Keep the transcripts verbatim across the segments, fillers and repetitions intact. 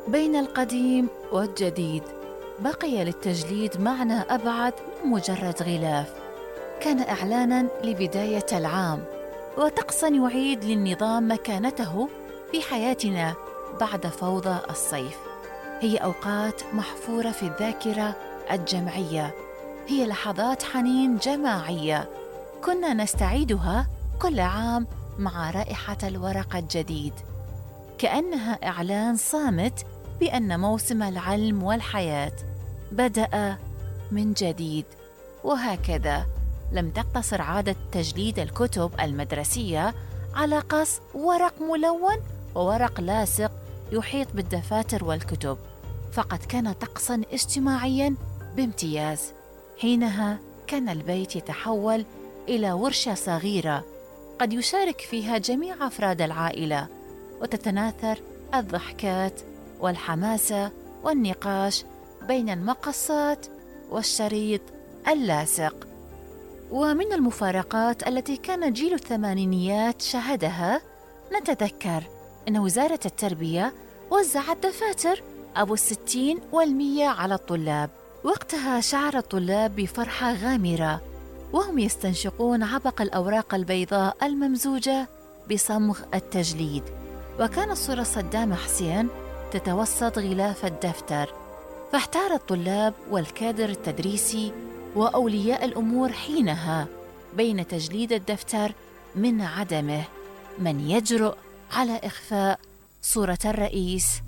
بين القديم والجديد بقي للتجليد معنى أبعد من مجرد غلاف. كان إعلاناً لبداية العام وطقساً يعيد للنظام مكانته في حياتنا بعد فوضى الصيف. هي أوقات محفورة في الذاكرة الجمعية، هي لحظات حنين جماعية كنا نستعيدها كل عام مع رائحة الورق الجديد، كأنها إعلان صامت بأن موسم العلم والحياة بدأ من جديد. وهكذا لم تقتصر عادة تجليد الكتب المدرسية على قص ورق ملون وورق لاصق يحيط بالدفاتر والكتب، فقد كان طقساً اجتماعياً بامتياز. حينها كان البيت يتحول إلى ورشة صغيرة قد يشارك فيها جميع أفراد العائلة، وتتناثر الضحكات والحماسة والنقاش بين المقصات والشريط اللاصق. ومن المفارقات التي كان جيل الثمانينيات شهدها، نتذكر أن وزارة التربية وزعت دفاتر أبو الستين والمية على الطلاب. وقتها شعر الطلاب بفرحة غامرة وهم يستنشقون عبق الأوراق البيضاء الممزوجة بصمغ التجليد، وكانت صورة صدام حسين تتوسط غلاف الدفتر. فاحتار الطلاب والكادر التدريسي وأولياء الأمور حينها بين تجليد الدفتر من عدمه. من يجرؤ على إخفاء صورة الرئيس؟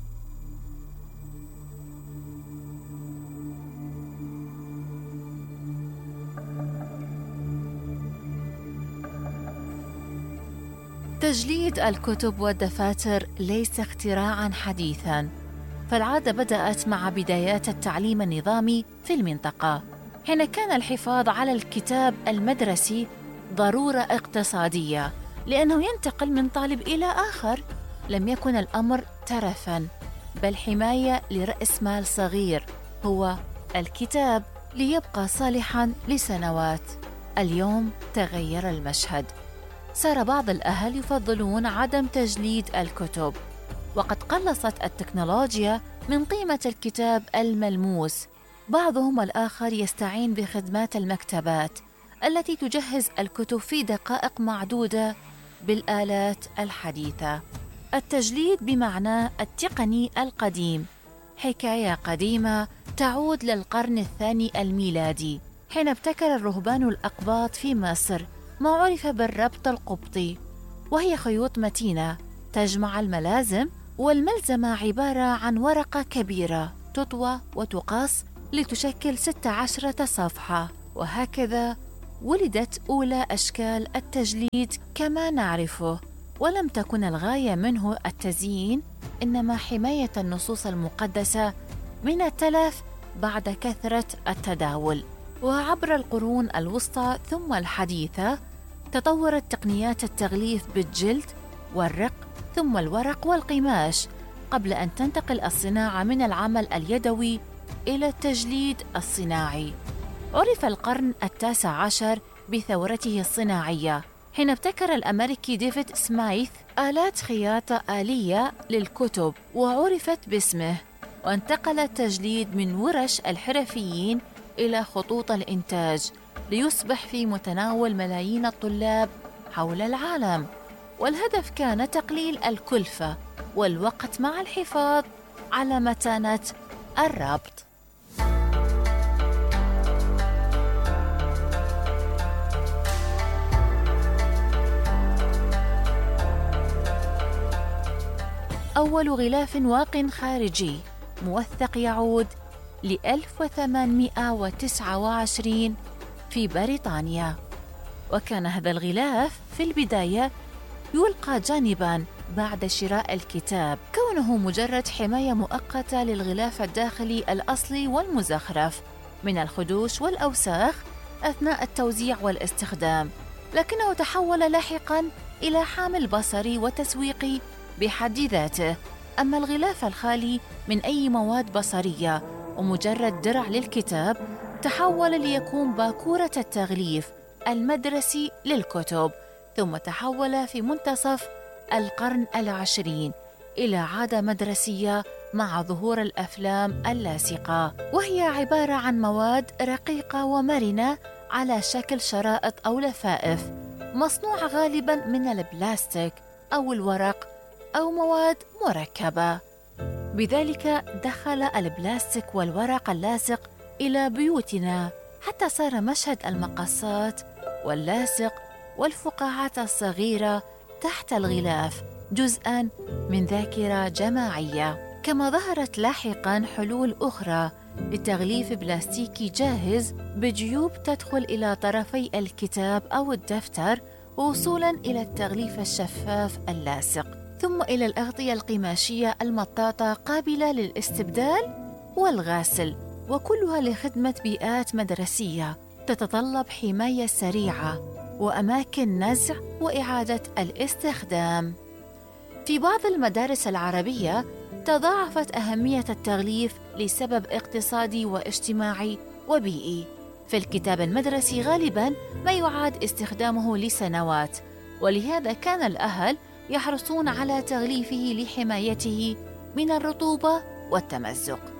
تجليد الكتب والدفاتر ليس اختراعاً حديثاً، فالعادة بدأت مع بدايات التعليم النظامي في المنطقة، حين كان الحفاظ على الكتاب المدرسي ضرورة اقتصادية لأنه ينتقل من طالب إلى آخر. لم يكن الأمر ترفاً، بل حماية لرأس مال صغير هو الكتاب ليبقى صالحاً لسنوات. اليوم تغير المشهد، صار بعض الأهل يفضلون عدم تجليد الكتب، وقد قلصت التكنولوجيا من قيمة الكتاب الملموس. بعضهم الآخر يستعين بخدمات المكتبات التي تجهز الكتب في دقائق معدودة بالآلات الحديثة. التجليد بمعناه التقني القديم حكاية قديمة تعود للقرن الثاني الميلادي، حين ابتكر الرهبان الأقباط في مصر ما عرف بالربط القبطي، وهي خيوط متينة تجمع الملازم، والملزمة عبارة عن ورقة كبيرة تطوى وتقاس لتشكل ست عشرة صفحة. وهكذا ولدت أولى أشكال التجليد كما نعرفه، ولم تكن الغاية منه التزيين، إنما حماية النصوص المقدسة من التلف بعد كثرة التداول. وعبر القرون الوسطى ثم الحديثة تطورت تقنيات التغليف بالجلد والرق ثم الورق والقماش، قبل أن تنتقل الصناعة من العمل اليدوي إلى التجليد الصناعي. عرف القرن التاسع عشر بثورته الصناعية، حين ابتكر الأمريكي ديفيد سميث آلات خياطة آلية للكتب وعرفت باسمه، وانتقل التجليد من ورش الحرفيين إلى خطوط الإنتاج ليصبح في متناول ملايين الطلاب حول العالم. والهدف كان تقليل الكلفة والوقت مع الحفاظ على متانة الربط. أول غلاف واق خارجي موثق يعود ل ألف وثمانمئة وتسعة وعشرين في بريطانيا، وكان هذا الغلاف في البداية يلقى جانباً بعد شراء الكتاب، كونه مجرد حماية مؤقتة للغلاف الداخلي الأصلي والمزخرف من الخدوش والأوساخ أثناء التوزيع والاستخدام، لكنه تحول لاحقاً إلى حامل بصري وتسويقي بحد ذاته. أما الغلاف الخالي من أي مواد بصرية ومجرد درع للكتاب، تحول ليكون باكورة التغليف المدرسي للكتب، ثم تحول في منتصف القرن العشرين إلى عادة مدرسية مع ظهور الأفلام اللاصقة، وهي عبارة عن مواد رقيقة ومرنة على شكل شرائط أو لفائف، مصنوعة غالباً من البلاستيك أو الورق أو مواد مركبة. بذلك دخل البلاستيك والورق اللاصق إلى بيوتنا، حتى صار مشهد المقصات واللاصق والفقاعات الصغيرة تحت الغلاف جزءاً من ذاكرة جماعية. كما ظهرت لاحقاً حلول أخرى لتغليف بلاستيكي جاهز بجيوب تدخل إلى طرفي الكتاب أو الدفتر، وصولاً إلى التغليف الشفاف اللاصق، ثم إلى الأغطية القماشية المطاطة قابلة للاستبدال والغسل، وكلها لخدمة بيئات مدرسية تتطلب حماية سريعة وأماكن نزع وإعادة الاستخدام. في بعض المدارس العربية تضاعفت أهمية التغليف لسبب اقتصادي واجتماعي وبيئي، فالكتاب المدرسي غالباً ما يعاد استخدامه لسنوات، ولهذا كان الأهل يحرصون على تغليفه لحمايته من الرطوبة والتمزق.